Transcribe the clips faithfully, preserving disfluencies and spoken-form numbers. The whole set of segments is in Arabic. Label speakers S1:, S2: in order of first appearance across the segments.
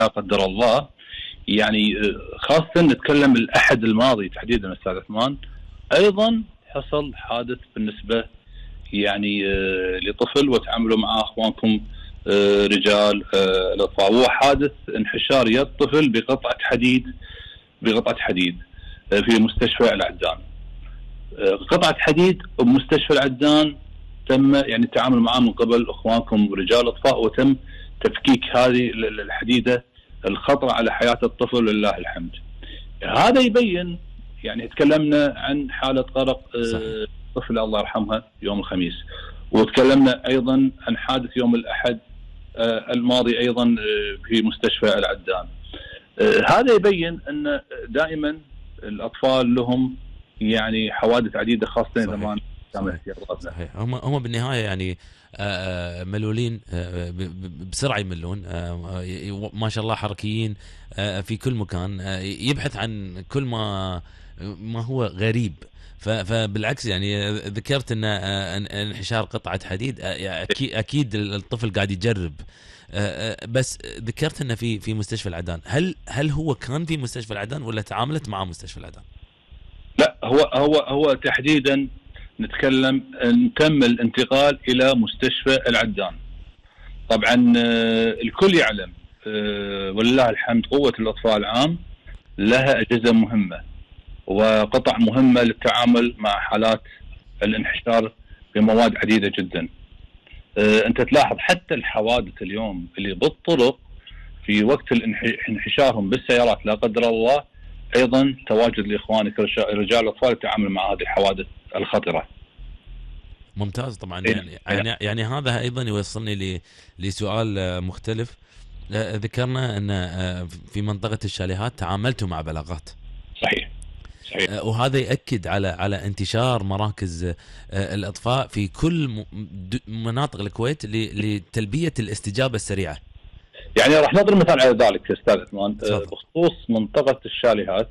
S1: لا قدر الله، يعني خاصة نتكلم الأحد الماضي تحديدا أستاذ عثمان، أيضا حصل حادث بالنسبة يعني لطفل وتعاملوا معه أخوانكم رجال الأطفاء، وهو حادث انحشار يد طفل بقطعة حديد بقطعة حديد في مستشفى العدان. قطعة حديد بمستشفى العدان تم يعني التعامل معه من قبل أخوانكم رجال الأطفاء، وتم تفكيك هذه الحديدة الخطرة على حياة الطفل لله الحمد. هذا يبين يعني تكلمنا عن حالة غرق طفل الله يرحمها يوم الخميس، وتكلمنا أيضا عن حادث يوم الأحد الماضي أيضا في مستشفى العدان. هذا يبين أن دائما الأطفال لهم يعني حوادث عديدة، خاصة إذا ما
S2: صحيح. هم هم بالنهاية يعني ملولين بسرعة، يملون ما شاء الله، حركيين في كل مكان، يبحث عن كل ما ما هو غريب. فبالعكس يعني ذكرت ان انحشار قطعة حديد، اكيد الطفل قاعد يجرب، بس ذكرت انه في في مستشفى العدان. هل هل هو كان في مستشفى العدان ولا تعاملت مع مستشفى العدان؟
S1: لا، هو هو هو تحديدا نتكلم ان تم الانتقال الى مستشفى العدان. طبعا الكل يعلم ولله الحمد قوة الاطفاء العام لها اجهزة مهمة وقطع مهمة للتعامل مع حالات الانحشار بمواد عديدة جدا. انت تلاحظ حتى الحوادث اليوم اللي بالطرق في وقت انحشارهم بالسيارات لا قدر الله، ايضا تواجد لاخوانك رجال الاطفال للتعامل مع هذه الحوادث الخطرة.
S2: ممتاز. طبعا يعني يعني, يعني هذا ايضا يوصلني لسؤال مختلف. ذكرنا ان في منطقة الشاليهات تعاملتوا مع بلاغات.
S1: صحيح صحيح.
S2: وهذا يأكد على على انتشار مراكز الإطفاء في كل مناطق الكويت لتلبية الاستجابة السريعة.
S1: يعني راح نضرب مثال على ذلك أستاذ عثمان بخصوص منطقة الشاليهات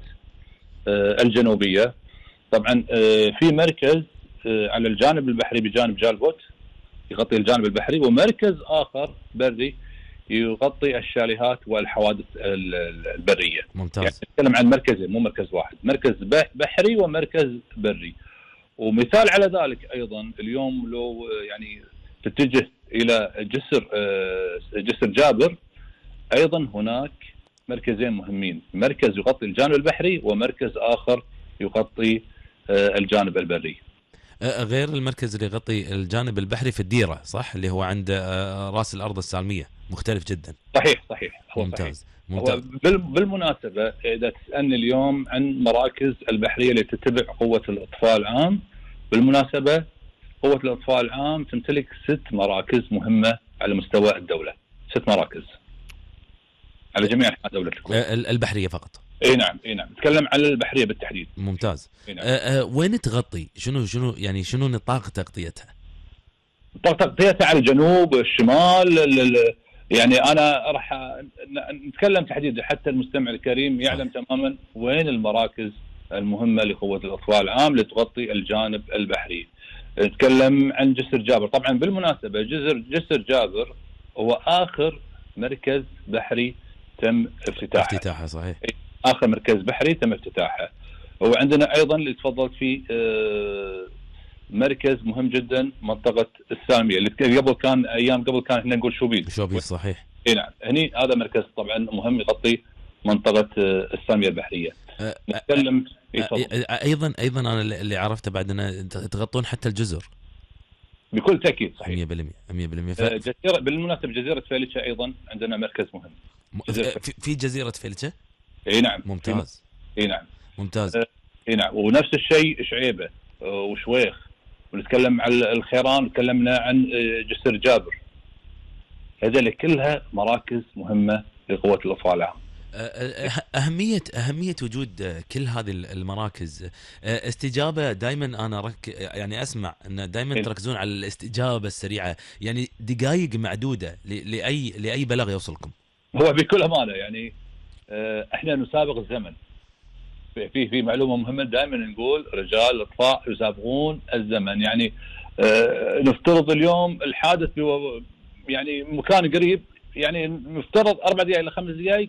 S1: الجنوبية. طبعا في مركز على الجانب البحري بجانب جالبوت يغطي الجانب البحري، ومركز آخر بري يغطي الشاليهات والحوادث البرية.
S2: ممتاز.
S1: يعني نتكلم عن مركزين مو مركز واحد، مركز بحري ومركز بري. ومثال على ذلك أيضا اليوم لو يعني تتجه إلى جسر جسر جابر، أيضا هناك مركزين مهمين، مركز يغطي الجانب البحري ومركز آخر يغطي الجانب البري.
S2: غير المركز اللي يغطي الجانب البحري في الديرة، صح، اللي هو عند راس الأرض السالمية، مختلف جدا.
S1: صحيح صحيح. هو
S2: ممتاز.
S1: صحيح.
S2: ممتاز.
S1: بالمناسبة إذا تسألني اليوم عن مراكز البحرية اللي تتبع قوة الإطفاء العام، بالمناسبة قوة الإطفاء العام تمتلك ست مراكز مهمة على مستوى الدولة، ست مراكز على جميع أنحاء دولة الكويت.
S2: البحرية فقط؟
S1: اي نعم اي نعم، نتكلم على البحرية بالتحديد.
S2: ممتاز.
S1: نعم.
S2: أه أه وين تغطي؟ شنو شنو يعني شنو نطاق تغطيتها؟
S1: نطاق تغطيتها على الجنوب الشمال. يعني انا راح نتكلم تحديدا حتى المستمع الكريم يعلم صح. تماما وين المراكز المهمة لقوة الإطفاء العام لتغطي الجانب البحري. نتكلم عن جسر جابر. طبعا بالمناسبة جسر جسر جابر هو آخر مركز بحري تم افتتاحه.
S2: افتتاحه صحيح.
S1: آخر مركز بحري تم افتتاحه. وعندنا أيضا اللي تفضلت فيه مركز مهم جدا منطقة السالمية اللي قبل كان أيام قبل كان احنا نقول شوبيل.
S2: شوبيل صحيح.
S1: اي نعم. هني هذا مركز طبعا مهم يغطي منطقة السالمية البحرية.
S2: أه نتكلم أيضا أيضا أنا اللي عرفته بعد أن تغطون حتى الجزر.
S1: بكل تأكيد صحيح.
S2: مية بالمية مية بالمية. ف...
S1: جزيرة بالمناسبة جزيرة فيلتشة أيضا عندنا مركز مهم.
S2: جزيرة في, في جزيرة فيلتشة.
S1: اي نعم.
S2: ممتاز.
S1: اي نعم.
S2: ممتاز.
S1: اي نعم. ونفس الشيء شعيبة وشويخ، ونتكلم عن الخيران، تكلمنا عن جسر جابر. هذول كلها مراكز مهمة لقوة الإطفاء العام.
S2: أهمية أهمية وجود كل هذه المراكز، استجابة دائما أنا رك يعني أسمع أن دائما تركزون على الاستجابة السريعة، يعني دقائق معدودة لأي لأي بلاغ يوصلكم.
S1: هو بكل أمانة يعني إحنا نسابق الزمن. في في معلومة مهمة دائما نقول رجال الإطفاء يسابقون الزمن. يعني نفترض اليوم الحادث يعني مكان قريب يعني مفترض اربع دقائق الى خمس دقائق